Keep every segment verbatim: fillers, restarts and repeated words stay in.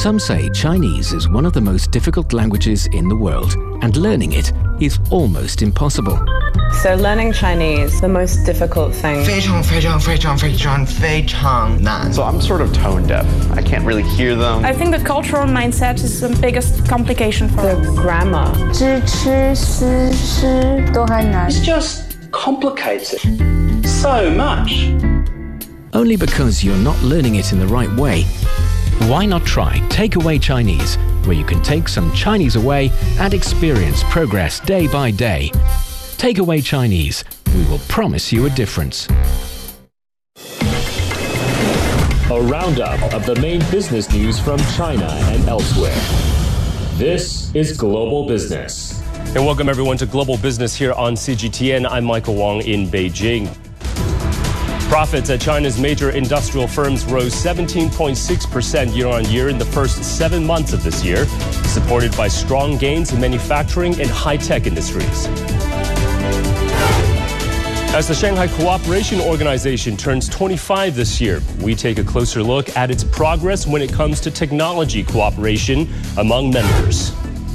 Some say Chinese is one of the most difficult languages in the world, and learning it is almost impossible. So learning Chinese, the most difficult thing. 非常非常非常非常非常难. So I'm sort of tone deaf. I can't really hear them. I think the cultural mindset is the biggest complication for the us. grammar. 知吃思诗都很难. It's just complicated so much. Only because you're not learning it in the right way. Why not try Takeaway Chinese, where you can take some Chinese away and experience progress day by day. Takeaway Chinese. We will promise you a difference. A roundup of the main business news from China and elsewhere. This is Global Business. And welcome everyone to Global Business here on C G T N. I'm Michael Wong in Beijing. Profits at China's major industrial firms rose seventeen point six percent year on year in the first seven months of this year, supported by strong gains in manufacturing and high-tech industries. As the Shanghai Cooperation Organization turns twenty-five this year, we take a closer look at its progress when it comes to technology cooperation among members.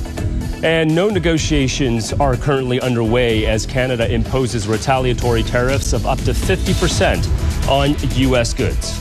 And no negotiations are currently underway as Canada imposes retaliatory tariffs of up to fifty percent on U S goods.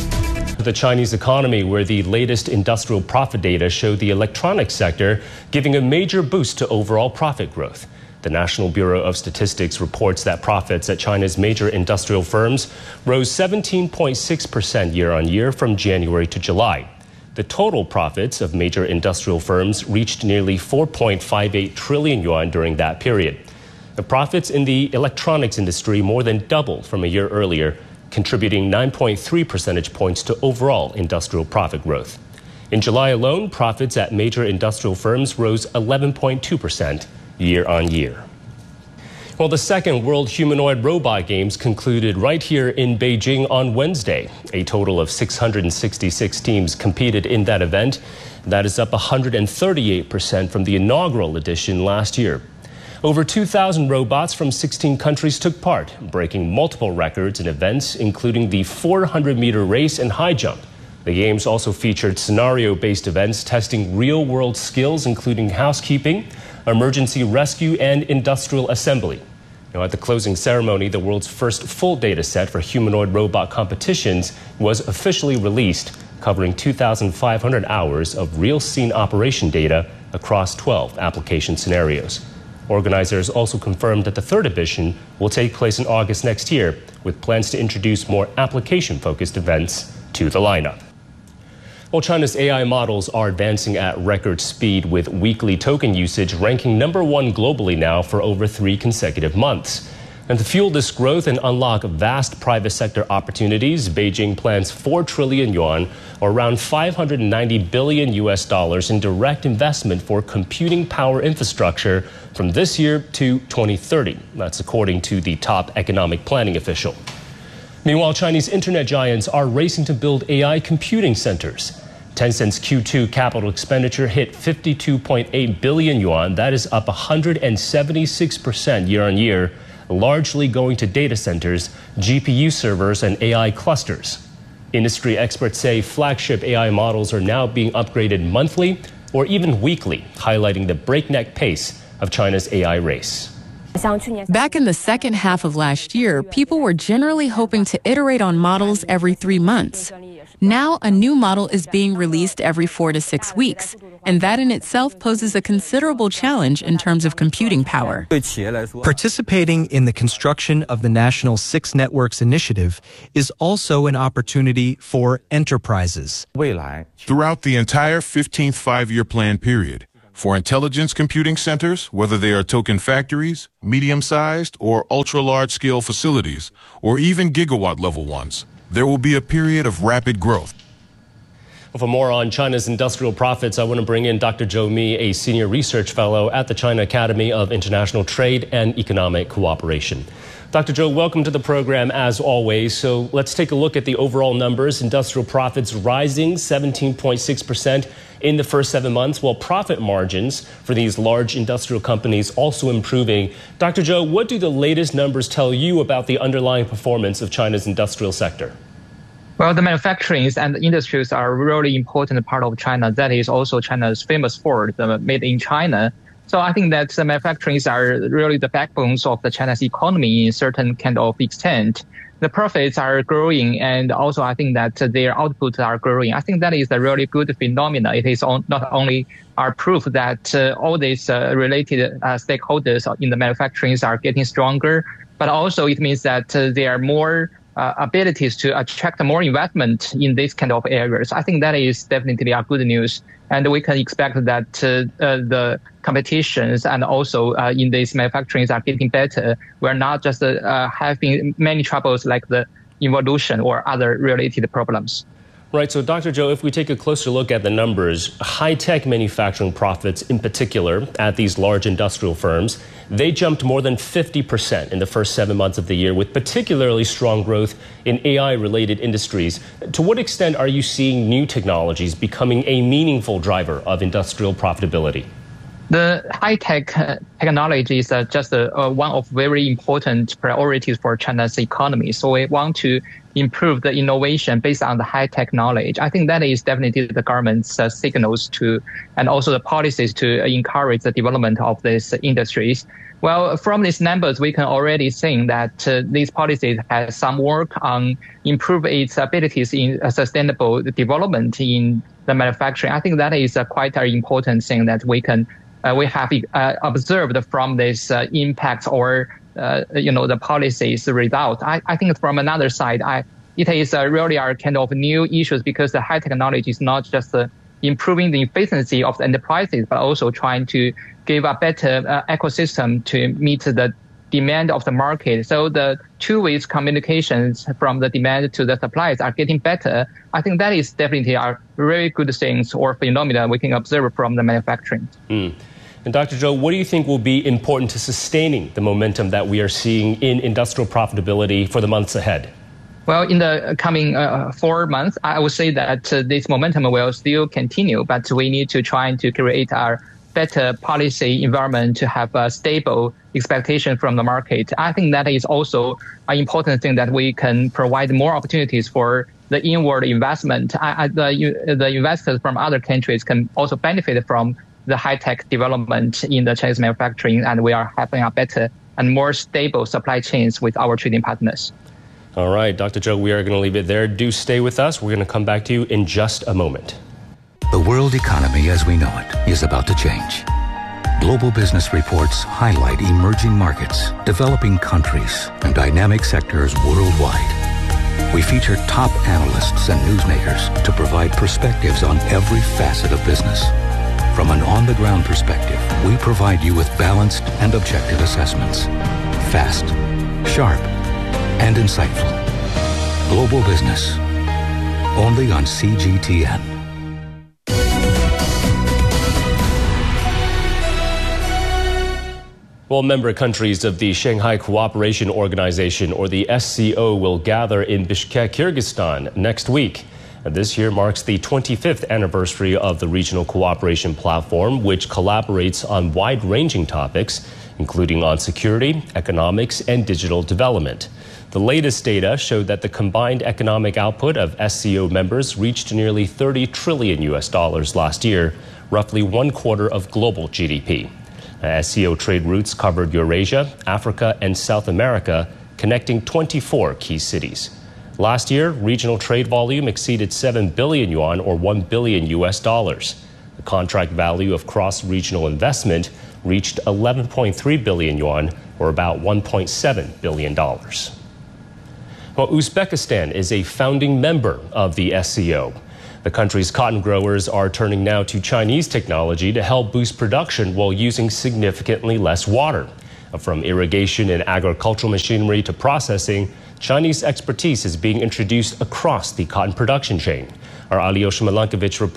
The Chinese economy, where the latest industrial profit data show the electronics sector giving a major boost to overall profit growth. The National Bureau of Statistics reports that profits at China's major industrial firms rose seventeen point six percent year on year from January to July. The total profits of major industrial firms reached nearly four point five eight trillion yuan during that period. The profits in the electronics industry more than doubled from a year earlier, contributing nine point three percentage points to overall industrial profit growth. In July alone, profits at major industrial firms rose eleven point two percent year on year. Well, the second World Humanoid Robot Games concluded right here in Beijing on Wednesday. A total of six hundred sixty-six teams competed in that event. That is up one hundred thirty-eight percent from the inaugural edition last year. Over two thousand robots from sixteen countries took part, breaking multiple records in events, including the four hundred meter race and high jump. The games also featured scenario-based events testing real-world skills, including housekeeping, emergency rescue, and industrial assembly. Now, at the closing ceremony, the world's first full data set for humanoid robot competitions was officially released, covering two thousand five hundred hours of real scene operation data across twelve application scenarios. Organizers also confirmed that the third edition will take place in August next year, with plans to introduce more application-focused events to the lineup. Well, China's A I models are advancing at record speed, with weekly token usage ranking number one globally now for over three consecutive months. And to fuel this growth and unlock vast private sector opportunities, Beijing plans four trillion yuan, or around five hundred ninety billion U S dollars, in direct investment for computing power infrastructure from this year to twenty thirty. That's according to the top economic planning official. Meanwhile, Chinese internet giants are racing to build A I computing centers. Tencent's Q two capital expenditure hit fifty-two point eight billion yuan. That is up one hundred seventy-six percent year on year, largely going to data centers, G P U servers, and A I clusters. Industry experts say flagship A I models are now being upgraded monthly or even weekly, highlighting the breakneck pace of China's A I race. Back in the second half of last year, people were generally hoping to iterate on models every three months. Now, a new model is being released every four to six weeks, and that in itself poses a considerable challenge in terms of computing power. Participating in the construction of the National Six Networks Initiative is also an opportunity for enterprises. Throughout the entire fifteenth five-year plan period, for intelligence computing centers, whether they are token factories, medium-sized or ultra-large-scale facilities, or even gigawatt-level ones, there will be a period of rapid growth. Well, for more on China's industrial profits, I want to bring in Doctor Zhou Mi, a senior research fellow at the China Academy of International Trade and Economic Cooperation. Doctor Zhou, welcome to the program as always. So let's take a look at the overall numbers. Industrial profits rising seventeen point six percent in the first seven months, while profit margins for these large industrial companies also improving. Doctor Zhou, what do the latest numbers tell you about the underlying performance of China's industrial sector? Well, the manufacturing and the industries are a really important part of China. That is also China's famous for the made in China. So I think that the manufacturing are really the backbones of the China's economy in certain kind of extent. The profits are growing, and also I think that their outputs are growing. I think that is a really good phenomenon. It is on, not only our proof that uh, all these uh, related uh, stakeholders in the manufacturing are getting stronger, but also it means that uh, there are more uh, abilities to attract more investment in these kind of areas. I think that is definitely a good news. And we can expect that uh, uh, the competitions and also uh, in these manufacturing are getting better. We're not just uh, having many troubles like the evolution or other related problems. Right. So, Doctor Zhou, if we take a closer look at the numbers, high-tech manufacturing profits in particular at these large industrial firms, they jumped more than fifty percent in the first seven months of the year, with particularly strong growth in A I-related industries. To what extent are you seeing new technologies becoming a meaningful driver of industrial profitability? The high-tech uh, technology is uh, just uh, uh, one of very important priorities for China's economy. So we want to improve the innovation based on the high-tech knowledge. I think that is definitely the government's uh, signals to, and also the policies to encourage the development of these industries. Well, from these numbers, we can already see that uh, these policies have some work on improve its abilities in uh, sustainable development in the manufacturing. I think that is uh, quite an important thing that we can Uh, we have uh, observed from this uh, impact or, uh, you know, the policies result. I, I think from another side, I, it is uh, really our kind of new issues because the high technology is not just uh, improving the efficiency of the enterprises, but also trying to give a better uh, ecosystem to meet the demand of the market. So the two-way communications from the demand to the supplies are getting better. I think that is definitely a very good things or phenomena we can observe from the manufacturing. Mm. And Doctor Zhou, what do you think will be important to sustaining the momentum that we are seeing in industrial profitability for the months ahead? Well, in the coming uh, four months, I would say that uh, this momentum will still continue, but we need to try to create a better policy environment to have a stable expectation from the market. I think that is also an important thing that we can provide more opportunities for the inward investment. I, I, the, the investors from other countries can also benefit from the high-tech development in the Chinese manufacturing, and we are having a better and more stable supply chains with our trading partners. All right, Doctor Zhou, we are going to leave it there. Do stay with us. We're going to come back to you in just a moment. The world economy as we know it is about to change. Global business reports highlight emerging markets, developing countries, and dynamic sectors worldwide. We feature top analysts and newsmakers to provide perspectives on every facet of business. From an on-the-ground perspective, we provide you with balanced and objective assessments. Fast, sharp, and insightful. Global Business. Only on C G T N. Well, member countries of the Shanghai Cooperation Organization, or the S C O, will gather in Bishkek, Kyrgyzstan next week. And this year marks the twenty-fifth anniversary of the Regional Cooperation Platform, which collaborates on wide-ranging topics, including on security, economics, and digital development. The latest data showed that the combined economic output of S C O members reached nearly thirty trillion U S dollars last year, roughly one quarter of global G D P. S C O trade routes covered Eurasia, Africa, and South America, connecting twenty-four key cities. Last year, regional trade volume exceeded seven billion yuan, or one billion U S dollars. The contract value of cross-regional investment reached eleven point three billion yuan, or about one point seven billion dollars. Well, Uzbekistan is a founding member of the S C O. The country's cotton growers are turning now to Chinese technology to help boost production while using significantly less water. From irrigation and agricultural machinery to processing, Chinese expertise is being introduced across the cotton production chain. Our Alyosha Milankovich reports